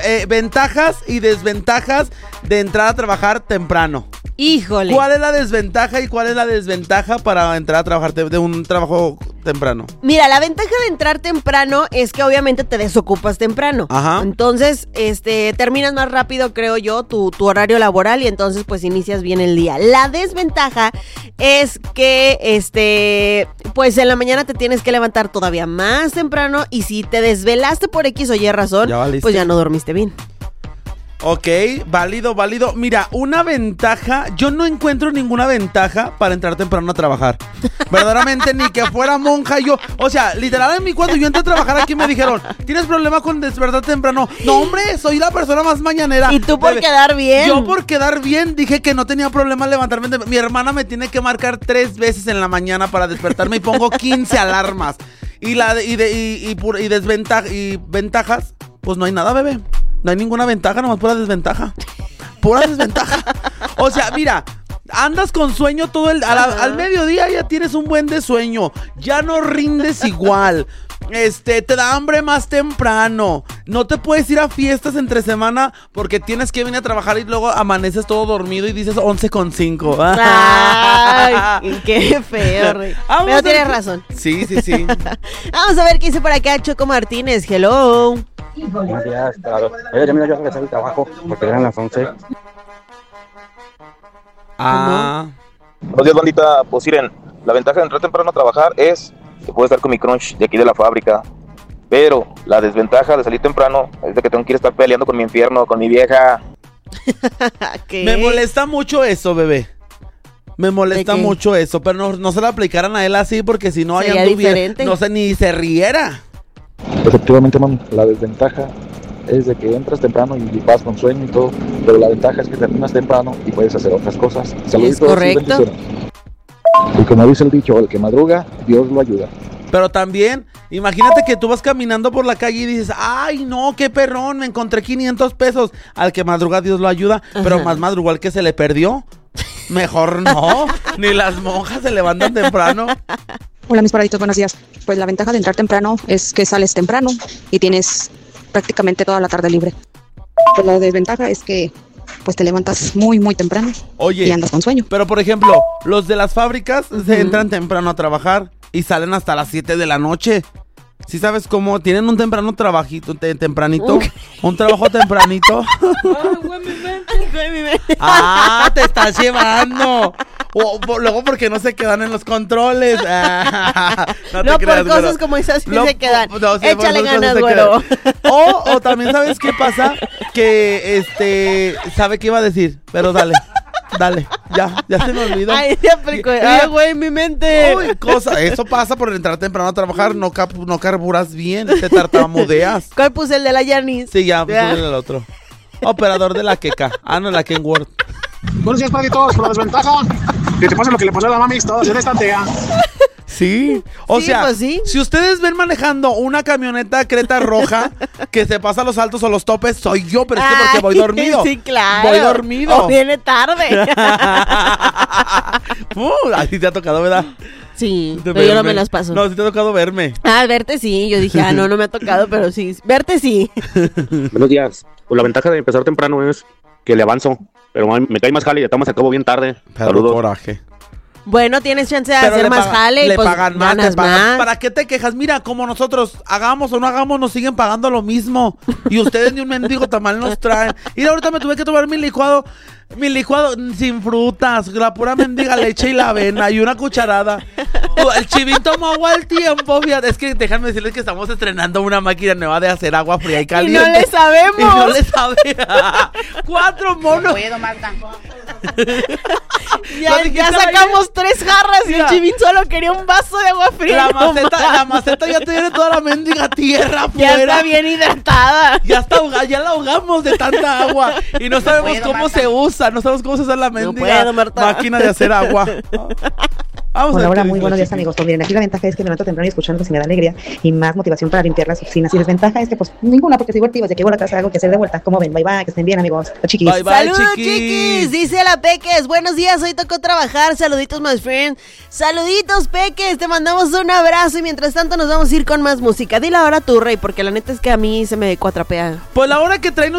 ventajas y desventajas de entrar a trabajar temprano. Híjole. ¿Cuál es la desventaja y cuál es la desventaja para entrar a trabajar de un trabajo temprano? Mira, la ventaja de entrar temprano es que obviamente te desocupas temprano. Ajá. Entonces, terminas más rápido, creo yo, tu horario laboral y entonces pues inicias bien el día. La desventaja es que, pues en la mañana te tienes que levantar todavía más temprano y si te desvelaste por X o Y razón, pues ya no dormiste bien. Ok, válido. Mira, una ventaja, yo no encuentro ninguna ventaja para entrar temprano a trabajar. Verdaderamente, ni que fuera monja yo. O sea, literal, cuando yo entré a trabajar aquí me dijeron, ¿tienes problema con despertar temprano? No, hombre, soy la persona más mañanera. ¿Y tú por quedar bien? Yo por quedar bien dije que no tenía problema levantarme. Mi hermana me tiene que marcar 3 veces en la mañana para despertarme y pongo 15 alarmas. Y ventajas, pues no hay nada, bebé. No hay ninguna ventaja, nomás pura desventaja. Pura desventaja. O sea, mira, andas con sueño todo al mediodía ya tienes un buen de sueño. Ya no rindes igual. Te da hambre más temprano. No te puedes ir a fiestas entre semana porque tienes que venir a trabajar y luego amaneces todo dormido y dices 11:05. Ay, qué feo, Rey. Pero tienes razón. Sí. Vamos a ver qué dice por acá Choco Martínez. Hello. Buenos días, claro. Oye, ya mira, yo regresé al trabajo porque eran las 11. Buenos días, bandita. Pues miren, la ventaja de entrar temprano a trabajar es que puedo estar con mi crunch de aquí de la fábrica. Pero la desventaja de salir temprano es de que tengo que ir a estar peleando con mi infierno, con mi vieja. ¿Qué? Me molesta mucho eso, bebé. Me molesta mucho eso, pero no se lo aplicaran a él así porque si no hay diferente. No sé, ni se riera. Efectivamente, man, la desventaja es de que entras temprano y vas con sueño y todo, pero la ventaja es que terminas temprano y puedes hacer otras cosas. Es correcto. Y como dice el dicho, el que madruga, Dios lo ayuda. Pero también, imagínate que tú vas caminando por la calle y dices, ay no, qué perrón, me encontré 500 pesos. Al que madruga Dios lo ayuda, pero más madrugó al que se le perdió. Mejor no, ni las monjas se levantan temprano. Hola mis paraditos, buenos días. Pues la ventaja de entrar temprano es que sales temprano y tienes prácticamente toda la tarde libre. Pues la desventaja es que pues te levantas muy muy temprano. Oye, y andas con sueño. Pero por ejemplo, los de las fábricas se entran temprano a trabajar y salen hasta las 7 de la noche. ¿Sí sabes cómo? Tienen un temprano trabajito, tempranito. Un trabajo tempranito. Te estás llevando. Luego porque no se quedan en los controles. No, por cosas como esas sí se quedan. Échale ganas, güero. O también, ¿sabes qué pasa? Que ¿sabe qué iba a decir? Pero dale, ya se me olvidó. Ay, ya aplicó. Ay, güey, mi mente. Uy, eso pasa por entrar temprano a trabajar. No carburas bien, te tartamudeas. ¿Cuál puse? El de la Yanis. Sí, ya, puse el otro. Operador de la Keka. No, la Kenworth. Buenos días, paditos. Por la desventaja, que te pase lo que le pasó a la mami, todo se destantea. Sí, sea, pues sí. Si ustedes ven manejando una camioneta Creta roja que se pasa a los altos o los topes, soy yo, pero es que porque voy dormido. Sí, claro. Voy dormido. O viene tarde. Así te ha tocado, ¿verdad? Sí, pero yo no me las paso. No, sí te ha tocado verme. Verte sí. Yo dije, no me ha tocado, pero sí. Verte sí. Buenos días. Pues la ventaja de empezar temprano es que le avanzo, pero me cae más jale y estamos acabo bien tarde. Pero saludos. Coraje. Bueno, tienes chance de hacer más jale. Le pues pagan más, ganas más. ¿Para qué te quejas? Mira, como nosotros hagamos o no hagamos, nos siguen pagando lo mismo. Y ustedes ni un mendigo tamal nos traen. Y ahorita me tuve que tomar mi licuado sin frutas, la pura mendiga leche y la avena y una cucharada. El Chivín tomó agua al tiempo, fíjate. Es que déjenme decirles que estamos estrenando una máquina nueva de hacer agua fría y caliente. Y no le sabemos. Y no le sabía. 4 monos. No puedo, Marta. Ya sacamos 3 jarras y el Chivín solo quería un vaso de agua fría. La maceta ya tiene toda la mendiga tierra afuera. Ya está bien hidratada. Ya la ahogamos de tanta agua. Y no sabemos cómo se usa. No sabemos cómo se usa la mendiga máquina de hacer agua. Vamos Hola, a ver qué muy dice buenos la días, chiqui. amigos. Pues miren, aquí la ventaja es que me levanto temprano y escuchando si me da alegría y más motivación para limpiar las oficinas. Y desventaja es que, pues, ninguna, porque sigo activa. Desde que llego a la casa algo que hacer de vuelta. ¿Cómo ven? Bye, bye, que estén bien, amigos. Chiquis. Bye, bye, Saludos, chiquis. chiquis. Dice la Peques. Buenos días, hoy tocó trabajar. Saluditos, my friend. Saluditos, Peques. Te mandamos un abrazo y mientras tanto nos vamos a ir con más música. Dile ahora tú, Rey, porque la neta es que a mí se me cuatrapea. Pues la hora que traen